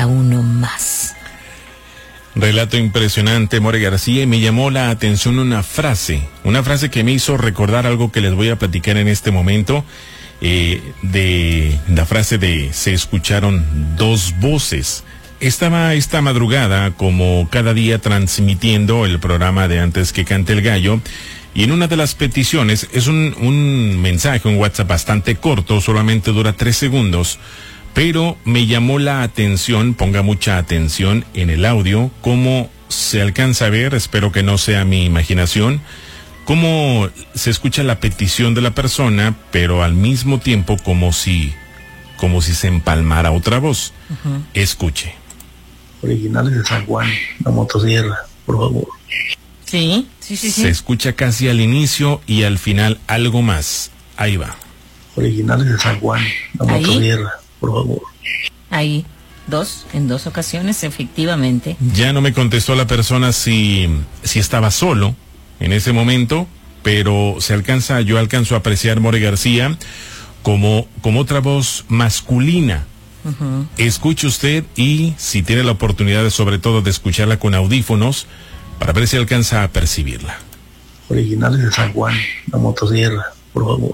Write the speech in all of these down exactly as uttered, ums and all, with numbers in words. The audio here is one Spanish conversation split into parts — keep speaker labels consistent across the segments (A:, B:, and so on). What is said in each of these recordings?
A: para uno más.
B: Relato impresionante, More García, y me llamó la atención una frase, una frase que me hizo recordar algo que les voy a platicar en este momento, eh, de la frase de se escucharon dos voces. Estaba esta madrugada, como cada día, transmitiendo el programa de Antes que Cante el Gallo, y en una de las peticiones, es un, un mensaje, un WhatsApp bastante corto, solamente dura tres segundos, pero me llamó la atención, ponga mucha atención en el audio, cómo se alcanza a ver, espero que no sea mi imaginación, cómo se escucha la petición de la persona, pero al mismo tiempo como si, como si se empalmara otra voz. Uh-huh. Escuche.
C: Originales de San Juan, la motosierra, por favor.
A: Sí, sí, sí, sí.
B: Se escucha casi al inicio y al final algo más. Ahí va.
C: Originales de San Juan, la
A: ¿Ahí?
C: motosierra, por favor.
A: Ahí, dos, en dos ocasiones, efectivamente.
B: Ya no me contestó la persona si, si estaba solo en ese momento, pero se alcanza, yo alcanzo a apreciar, More García, como, como otra voz masculina. Uh-huh. Escuche usted, y si tiene la oportunidad de, sobre todo, de escucharla con audífonos, para ver si alcanza a percibirla.
C: Originales de San Juan, la motosierra, por favor.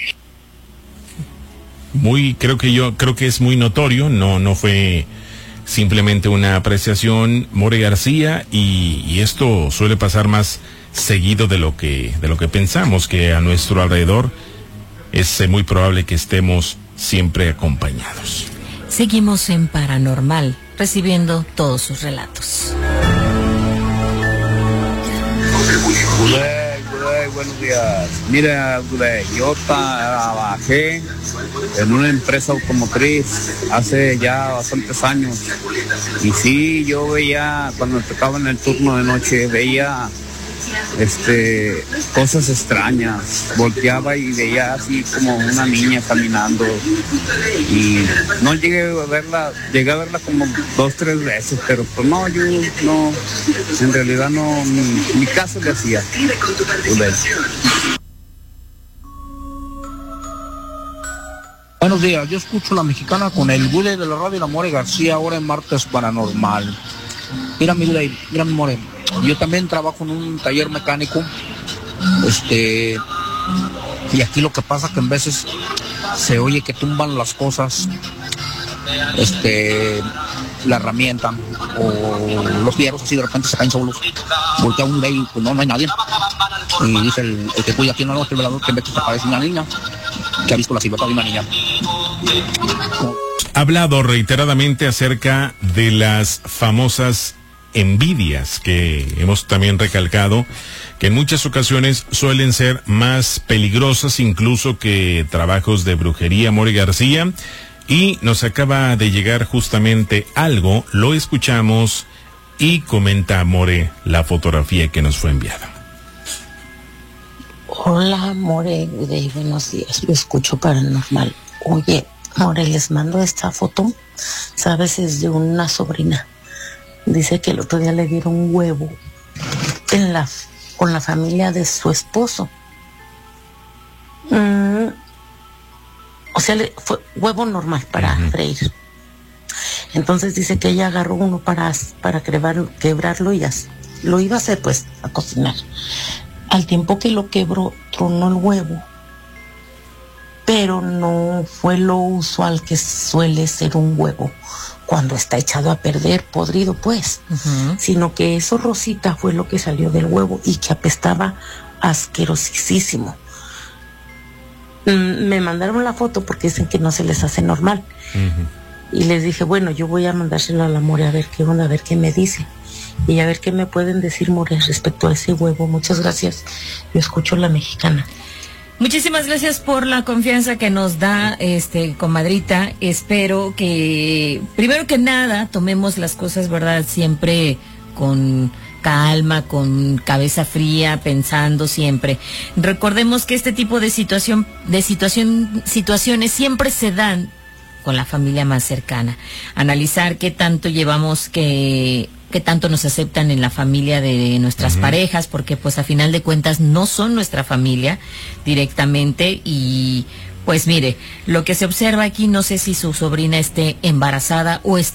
B: Muy, creo que yo, creo que es muy notorio, no, no fue simplemente una apreciación, More García, y, y esto suele pasar más seguido de lo que, de lo que pensamos, que a nuestro alrededor es muy probable que estemos siempre acompañados.
A: Seguimos en Paranormal, recibiendo todos sus relatos.
D: Guley, Guley, buenos días. Mira, Guley, yo trabajé en una empresa automotriz hace ya bastantes años. Y sí, yo veía, cuando me tocaba en el turno de noche, veía este cosas extrañas. Volteaba y veía así como una niña caminando, y no llegué a verla, llegué a verla como dos, tres veces, pero pues no, yo no, en realidad no, ni, ni caso le hacía.
E: Buenos días, yo escucho La Mexicana con el Gule de la radio, la More García, ahora en Martes Paranormal. Mira mi Gule, mira mi More, yo también trabajo en un taller mecánico, este, y aquí lo que pasa que en veces se oye que tumban las cosas, este, la herramienta o los fierros, así de repente se caen solos. Voltea un ley, pues no, no hay nadie. Y dice el, el que cuida aquí en la noche, el velador, que ve que se aparece una niña, que ha visto la silueta de una niña.
B: Ha hablado reiteradamente acerca de las famosas envidias, que hemos también recalcado que en muchas ocasiones suelen ser más peligrosas incluso que trabajos de brujería, More García. Y nos acaba de llegar justamente algo, lo escuchamos y comenta More la fotografía que nos fue enviada.
F: Hola, More, de buenos días, yo escucho Paranormal. Oye, More, les mando esta foto, sabes, es de una sobrina. Dice que el otro día le dieron huevo en la, con la familia de su esposo. Mm, o sea, le, fue huevo normal para uh-huh. freír. Entonces dice que ella agarró uno para, para quebrar, quebrarlo y ya lo iba a hacer, pues, a cocinar. Al tiempo que lo quebró, tronó el huevo, pero no fue lo usual que suele ser un huevo cuando está echado a perder, podrido pues, uh-huh. sino que eso rosita fue lo que salió del huevo y que apestaba asquerosísimo. Mm, me mandaron la foto porque dicen que no se les hace normal. Uh-huh. Y les dije, bueno, yo voy a mandárselo a la More a ver qué onda, a ver qué me dice. Y a ver qué me pueden decir, More, respecto a ese huevo. Muchas gracias. Yo escucho La Mexicana.
A: Muchísimas gracias por la confianza que nos da, este, comadrita. Espero que, primero que nada, tomemos las cosas, ¿verdad? Siempre con calma, con cabeza fría, pensando siempre. Recordemos que este tipo de situación, de situación, situaciones siempre se dan con la familia más cercana. Analizar qué tanto llevamos, que qué tanto nos aceptan en la familia de nuestras uh-huh. parejas, porque pues a final de cuentas no son nuestra familia directamente. Y pues mire, lo que se observa aquí, no sé si su sobrina esté embarazada o esté